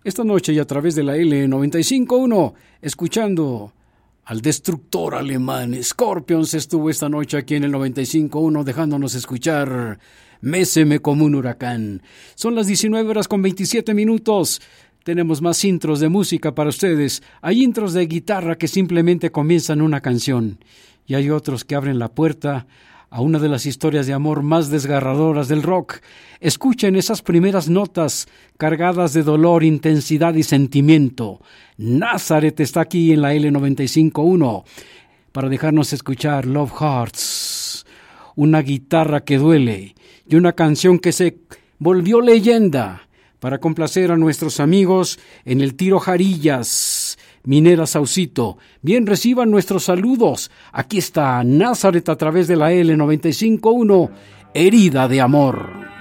esta noche y a través de la L95.1, escuchando al destructor alemán Scorpions. Estuvo esta noche aquí en el 95.1 dejándonos escuchar Méseme como un huracán. Son las 19:27. Tenemos más intros de música para ustedes. Hay intros de guitarra que simplemente comienzan una canción y hay otros que abren la puerta a una de las historias de amor más desgarradoras del rock. Escuchen esas primeras notas cargadas de dolor, intensidad y sentimiento. Nazareth está aquí en la L95.1 para dejarnos escuchar Love Hearts, una guitarra que duele y una canción que se volvió leyenda para complacer a nuestros amigos en el Tiro Jarillas, Minera Saucito. Bien, reciban nuestros saludos. Aquí está Nazareth a través de la L95.1, Herida de Amor.